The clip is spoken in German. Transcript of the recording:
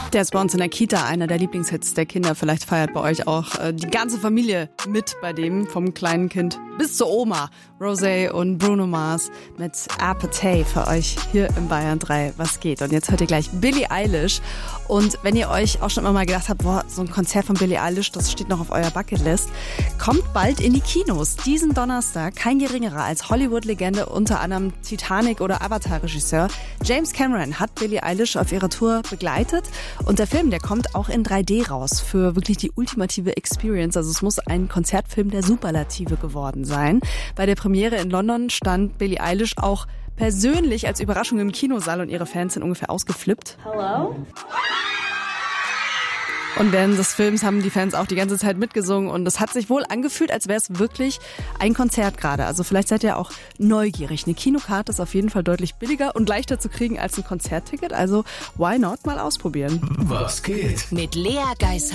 Der ist bei uns in der Kita einer der Lieblingshits der Kinder. Vielleicht feiert bei euch auch die ganze Familie mit bei dem, vom kleinen Kind bis zur Oma. Rosé und Bruno Mars mit Appetite für euch hier im Bayern 3. Was geht? Und jetzt hört ihr gleich Billie Eilish. Und wenn ihr euch auch schon immer mal gedacht habt, boah, so ein Konzert von Billie Eilish, das steht noch auf eurer Bucketlist, kommt bald in die Kinos. Diesen Donnerstag kein geringerer als Hollywood-Legende, unter anderem Titanic- oder Avatar-Regisseur James Cameron hat Billie Eilish auf ihrer Tour begleitet. Und der Film, der kommt auch in 3D raus für wirklich die ultimative Experience. Also es muss ein Konzertfilm der Superlative geworden sein. Bei der Premiere in London stand Billie Eilish auch persönlich als Überraschung im Kinosaal und ihre Fans sind ungefähr ausgeflippt. Hello? Und während des Films haben die Fans auch die ganze Zeit mitgesungen und es hat sich wohl angefühlt, als wäre es wirklich ein Konzert gerade. Also vielleicht seid ihr auch neugierig. Eine Kinokarte ist auf jeden Fall deutlich billiger und leichter zu kriegen als ein Konzertticket. Also why not mal ausprobieren? Was geht? Mit Lea Geisser.